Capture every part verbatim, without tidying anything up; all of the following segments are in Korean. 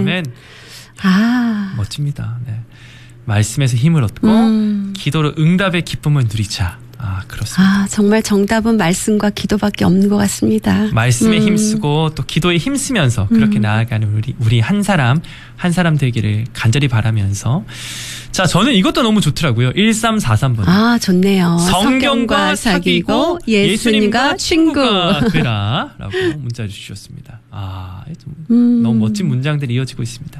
아멘. 아. 멋집니다. 네. 말씀에서 힘을 얻고 음. 기도로 응답의 기쁨을 누리자. 아, 그렇습니다. 아, 정말 정답은 말씀과 기도밖에 없는 것 같습니다. 말씀에 음. 힘쓰고 또 기도에 힘쓰면서 그렇게 음. 나아가는 우리 우리 한 사람 한 사람 되기를 간절히 바라면서 자, 저는 이것도 너무 좋더라고요. 일삼사삼 번. 아, 좋네요. 성경과 사귀고 예수님과 친구가 친구. 되라 라고 문자 주셨습니다. 아, 음. 너무 멋진 문장들이 이어지고 있습니다.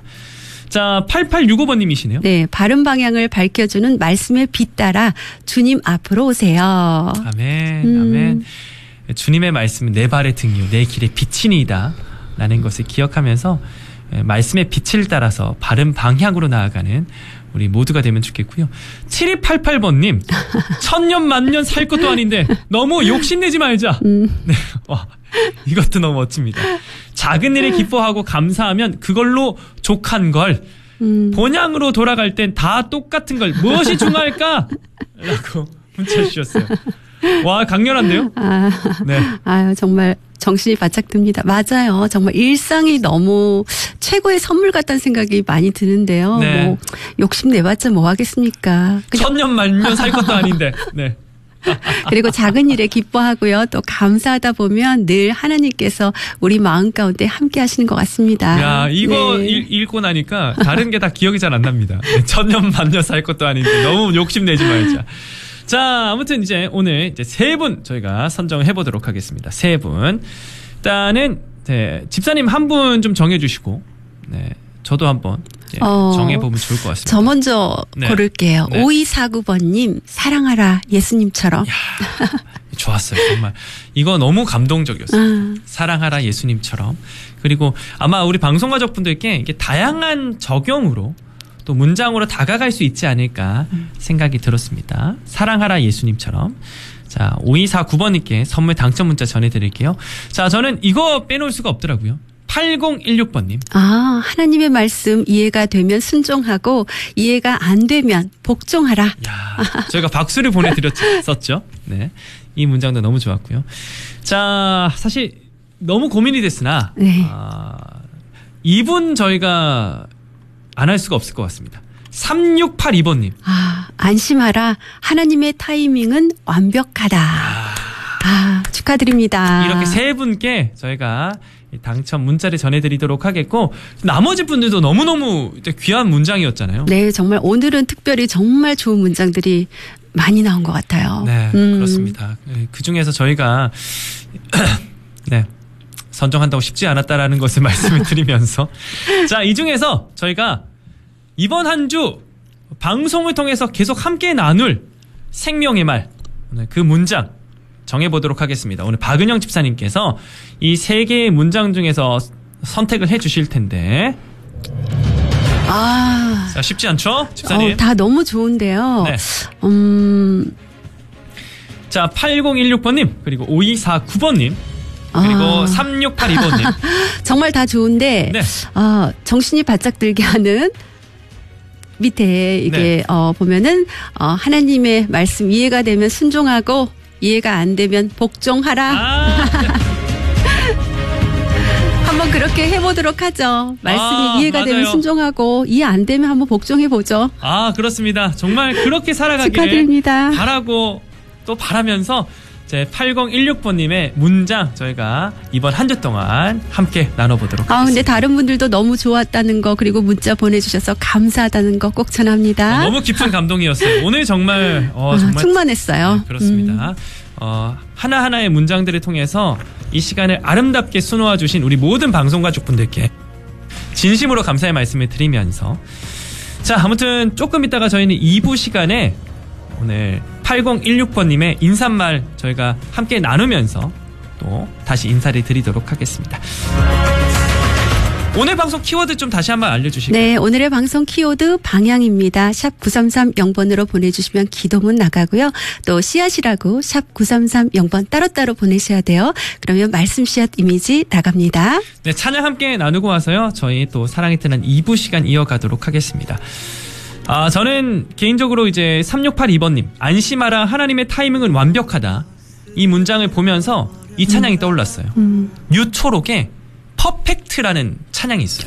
자, 팔팔육오 번님이시네요. 네, 바른 방향을 밝혀주는 말씀의 빛 따라 주님 앞으로 오세요. 아멘, 음. 아멘. 주님의 말씀은 내 발의 등이요 내 길의 빛이니이다 라는 것을 기억하면서 말씀의 빛을 따라서 바른 방향으로 나아가는 우리 모두가 되면 좋겠고요. 칠이팔팔 번님 천년 만년 살 것도 아닌데 너무 욕심내지 말자. 음. 네, 와, 이것도 너무 멋집니다. 작은 일에 기뻐하고 감사하면 그걸로 족한 걸 음. 본향으로 돌아갈 땐 다 똑같은 걸 무엇이 중요할까? 라고 문자 주셨어요. 와, 강렬한데요? 아, 네. 아유, 정말 정신이 바짝 듭니다. 맞아요. 정말 일상이 너무 최고의 선물 같다는 생각이 많이 드는데요. 네. 뭐 욕심 내봤자 뭐 하겠습니까? 그냥 천년 만년 살 것도 아닌데. 네. 그리고 작은 일에 기뻐하고요. 또 감사하다 보면 늘 하나님께서 우리 마음 가운데 함께 하시는 것 같습니다. 야, 이거 네. 읽, 읽고 나니까 다른 게 다 기억이 잘 안 납니다. 네, 천년 만년 살 것도 아닌데 너무 욕심내지 말자. 자, 아무튼 이제 오늘 이제 세 분 저희가 선정을 해보도록 하겠습니다. 세 분. 일단은 네, 집사님 한 분 좀 정해주시고, 네, 저도 한번 이제 어, 정해보면 좋을 것 같습니다. 저 먼저 네. 고를게요. 네. 오이사구 번님 사랑하라 예수님처럼. 야, 좋았어요. 정말 이거 너무 감동적이었어요. 아. 사랑하라 예수님처럼. 그리고 아마 우리 방송가족분들께 이게 다양한 적용으로 또 문장으로 다가갈 수 있지 않을까 생각이 들었습니다. 사랑하라 예수님처럼. 자, 오이사구 번님께 선물 당첨 문자 전해드릴게요. 자, 저는 이거 빼놓을 수가 없더라고요. 팔공일육 번님. 아, 하나님의 말씀 이해가 되면 순종하고 이해가 안 되면 복종하라. 야, 저희가 박수를 보내드렸었죠. 네, 이 문장도 너무 좋았고요. 자, 사실 너무 고민이 됐으나 네. 아, 이분 저희가 안 할 수가 없을 것 같습니다. 삼육팔이 번님. 아, 안심하라. 하나님의 타이밍은 완벽하다. 아, 축하드립니다. 이렇게 세 분께 저희가 당첨 문자를 전해드리도록 하겠고, 나머지 분들도 너무너무 이제 귀한 문장이었잖아요. 네, 정말 오늘은 특별히 정말 좋은 문장들이 많이 나온 것 같아요. 네, 음. 그렇습니다. 그 중에서 저희가 네, 선정한다고 쉽지 않았다라는 것을 말씀을 드리면서 자, 이 중에서 저희가 이번 한 주 방송을 통해서 계속 함께 나눌 생명의 말, 그 문장 정해보도록 하겠습니다. 오늘 박은영 집사님께서 이 세 개의 문장 중에서 선택을 해주실 텐데, 아, 자, 쉽지 않죠, 집사님? 어, 다 너무 좋은데요. 네. 음, 자, 팔공일육 번님, 그리고 오이사구 번님, 그리고 아. 삼육팔이 번님. 정말 다 좋은데, 네. 아, 정신이 바짝 들게 하는 밑에 이게 네. 어, 보면은 어, 하나님의 말씀 이해가 되면 순종하고 이해가 안 되면 복종하라. 아, 네. 한번 그렇게 해보도록 하죠. 말씀이 아, 이해가 맞아요. 되면 순종하고 이해 안 되면 한번 복종해보죠. 아, 그렇습니다. 정말 그렇게 살아가길 축하드립니다. 바라고 또 바라면서 제 팔공일육 번님의 문장 저희가 이번 한 주 동안 함께 나눠보도록 아, 하겠습니다. 근데 다른 분들도 너무 좋았다는 거 그리고 문자 보내주셔서 감사하다는 거 꼭 전합니다. 어, 너무 깊은 감동이었어요. 오늘 정말 어, 아, 정말 충만했어요. 네, 그렇습니다. 음. 어, 하나하나의 문장들을 통해서 이 시간을 아름답게 수놓아 주신 우리 모든 방송가족분들께 진심으로 감사의 말씀을 드리면서, 자, 아무튼 조금 있다가 저희는 이 부 시간에 오늘 팔공일육 번님의 인사말 저희가 함께 나누면서 또 다시 인사를 드리도록 하겠습니다. 오늘 방송 키워드 좀 다시 한번 알려주실까요? 네, 오늘의 방송 키워드 방향입니다. 샵 구삼삼공 번으로 보내주시면 기도문 나가고요. 또 씨앗이라고 샵 구삼삼공 번 따로따로 보내셔야 돼요. 그러면 말씀 씨앗 이미지 나갑니다. 네, 찬양 함께 나누고 와서요, 저희 또 사랑이 트는 이 부 시간 이어가도록 하겠습니다. 아, 저는 개인적으로 이제 삼육팔이 번님, 안심하라 하나님의 타이밍은 완벽하다, 이 문장을 보면서 이 찬양이 음. 떠올랐어요. 음. 유초록의 퍼펙트라는 찬양이 있어요.